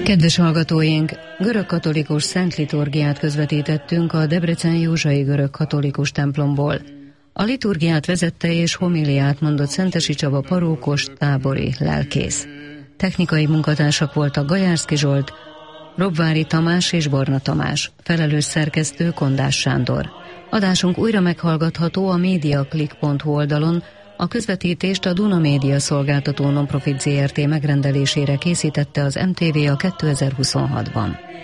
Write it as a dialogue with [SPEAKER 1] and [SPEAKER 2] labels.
[SPEAKER 1] Kedves hallgatóink, görögkatolikus szent liturgiát közvetítettünk a Debrecen Józsai görögkatolikus templomból. A liturgiát vezette és homiliát mondott Szentesi Csaba parókos, tábori lelkész. Technikai munkatársak voltak Gajárszki Zsolt, Robvári Tamás és Borna Tamás, felelős szerkesztő Kondás Sándor. Adásunk újra meghallgatható a mediaclick.hu oldalon. A közvetítést a Duna Média szolgáltató Nonprofit Zrt. Megrendelésére készítette az MTV a 2026-ban.